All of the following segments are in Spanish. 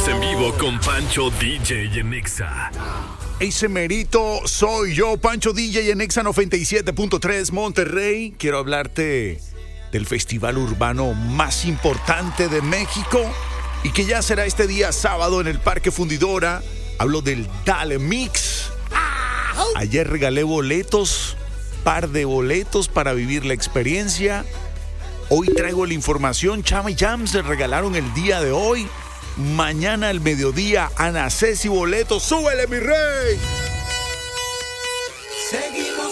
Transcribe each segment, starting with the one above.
en vivo con Pancho DJ en Exa. Ese merito soy yo, Pancho DJ en Exa 97.3 Monterrey. Quiero hablarte del festival urbano más importante de México y que ya será este día sábado en el Parque Fundidora. Hablo del Dale Mix. Ayer regalé par de boletos para vivir la experiencia. Hoy traigo la información. Chama y Jams se regalaron el día de hoy. Mañana al mediodía, Ana Ceci boletos. ¡Súbele, mi rey! Seguimos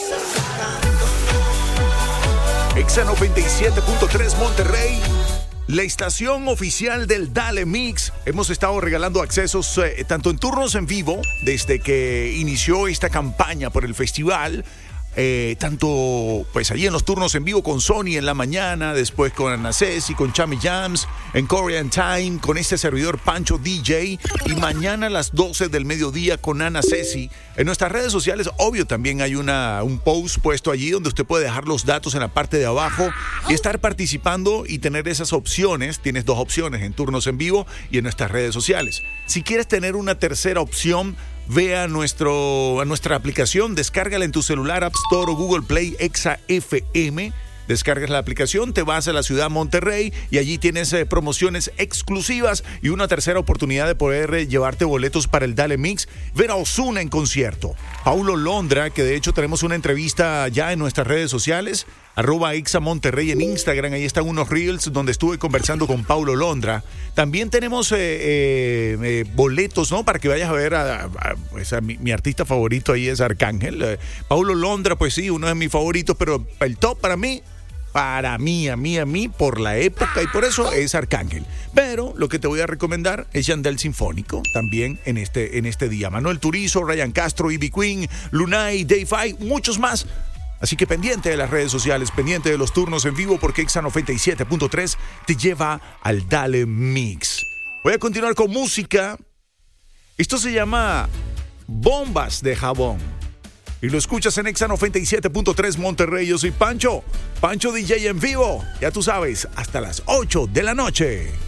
Exa 97.3 Monterrey, la estación oficial del Dale Mix. Hemos estado regalando accesos tanto en turnos en vivo desde que inició esta campaña por el festival. Tanto pues allí en los turnos en vivo con Sony en la mañana, después con Ana Ceci, con Chami Jams, en Korean Time, con este servidor Pancho DJ, y mañana a las 12 del mediodía con Ana Ceci. En nuestras redes sociales, obvio, también hay un post puesto allí donde usted puede dejar los datos en la parte de abajo y estar participando y tener esas opciones. Tienes dos opciones, en turnos en vivo y en nuestras redes sociales. Si quieres tener una tercera opción, ve a nuestra aplicación, descárgala en tu celular, App Store o Google Play, Exa FM. Descargas la aplicación, te vas a la ciudad de Monterrey y allí tienes promociones exclusivas y una tercera oportunidad de poder llevarte boletos para el Dale Mix. Ver a Ozuna en concierto. Paulo Londra, que de hecho tenemos una entrevista ya en nuestras redes sociales, @Exa Monterrey en Instagram. Ahí están unos reels donde estuve conversando con Paulo Londra. También tenemos boletos, ¿no? Para que vayas a ver a mi artista favorito ahí es Arcángel. Paulo Londra, pues sí, uno de mis favoritos, pero el top para mí, por la época y por eso es Arcángel. Pero lo que te voy a recomendar es Yandel Sinfónico, también en este día. Manuel Turizo, Ryan Castro, Ivy Queen, Lunay, Dave Five, muchos más. Así que pendiente de las redes sociales, pendiente de los turnos en vivo, porque Exa 97.3 te lleva al Dale Mix. Voy a continuar con música. Esto se llama Bombas de Jabón. Y lo escuchas en Exa 97.3 Monterrey. Yo soy Pancho DJ en vivo. Ya tú sabes, hasta las 8 de la noche.